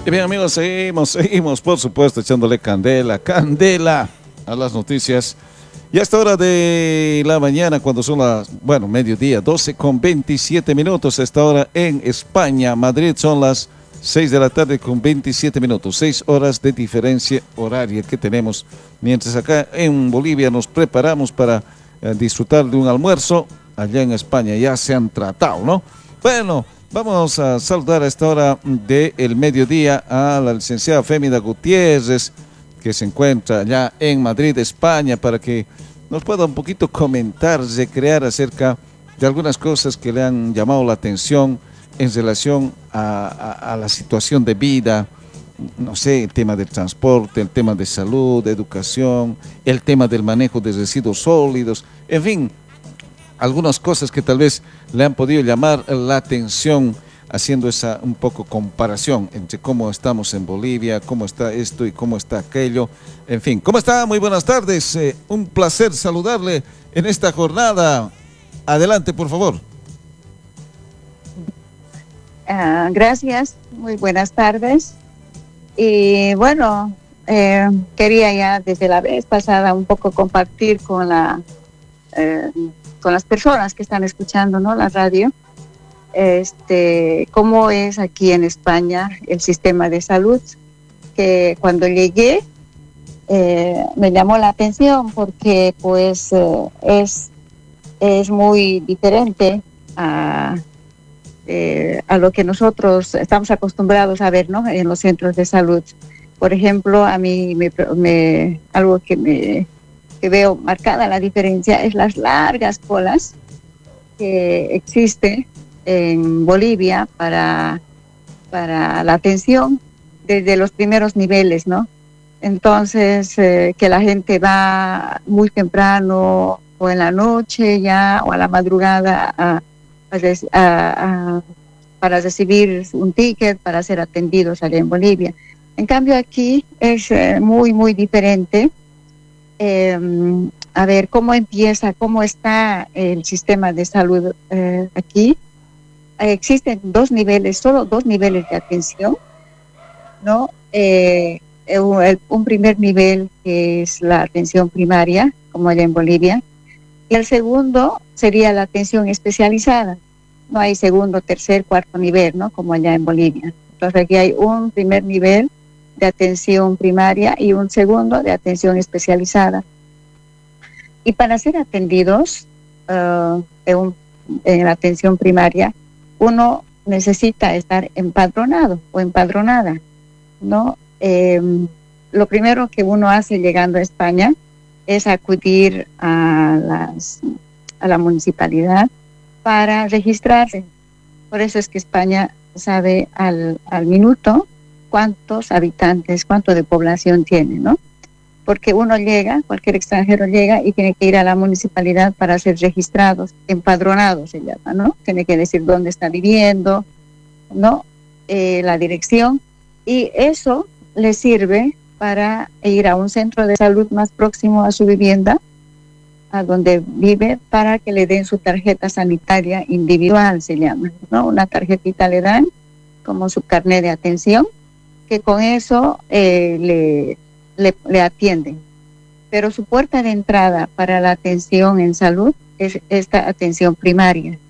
Y bien, amigos, seguimos, por supuesto, echándole candela a las noticias. Y a esta hora de la mañana, cuando son mediodía, 12:27. A esta hora en España, Madrid, son las 6 de la tarde con 27 minutos. 6 horas de diferencia horaria que tenemos. Mientras acá en Bolivia nos preparamos para disfrutar de un almuerzo, allá en España ya se han tratado, ¿no? Bueno, vamos a saludar a esta hora del mediodía a la licenciada Fémida Gutiérrez, que se encuentra allá en Madrid, España, para que nos pueda un poquito comentar, recrear acerca de algunas cosas que le han llamado la atención en relación a la situación de vida, no sé, el tema del transporte, el tema de salud, de educación, el tema del manejo de residuos sólidos, en fin, algunas cosas que tal vez le han podido llamar la atención, haciendo esa un poco comparación entre cómo estamos en Bolivia, cómo está esto y cómo está aquello. En fin, ¿cómo está? Muy buenas tardes. Un placer saludarle en esta jornada. Adelante, por favor. Gracias, muy buenas tardes. Y bueno, quería ya desde la vez pasada un poco compartir con las personas que están escuchando, ¿no?, la radio, cómo es aquí en España el sistema de salud, que cuando llegué me llamó la atención porque pues es muy diferente a lo que nosotros estamos acostumbrados a ver, ¿no?, en los centros de salud. Por ejemplo, a mí algo que veo marcada la diferencia es las largas colas que existen en Bolivia para la atención desde los primeros niveles, ¿no? Entonces, que la gente va muy temprano o en la noche ya o a la madrugada para recibir un ticket para ser atendidos allá en Bolivia. En cambio aquí es muy, muy diferente. A ver, ¿cómo está el sistema de salud aquí? Existen solo dos niveles de atención, ¿no? Un primer nivel que es la atención primaria, como allá en Bolivia, y el segundo sería la atención especializada. No hay segundo, tercer, cuarto nivel, ¿no?, como allá en Bolivia. Entonces aquí hay un primer nivel de atención primaria y un segundo de atención especializada. Y para ser atendidos en la atención primaria, uno necesita estar empadronado o empadronada, ¿no? Lo primero que uno hace llegando a España es acudir a la municipalidad para registrarse. Por eso es que España sabe al minuto cuántos habitantes, cuánto de población tiene, ¿no? Porque cualquier extranjero llega y tiene que ir a la municipalidad para ser registrados, empadronados se llama, ¿no? Tiene que decir dónde está viviendo, ¿no? La dirección, y eso le sirve para ir a un centro de salud más próximo a su vivienda, a donde vive, para que le den su tarjeta sanitaria individual, se llama, ¿no? Una tarjetita le dan como su carnet de atención, que con eso le atienden. Pero su puerta de entrada para la atención en salud es esta atención primaria.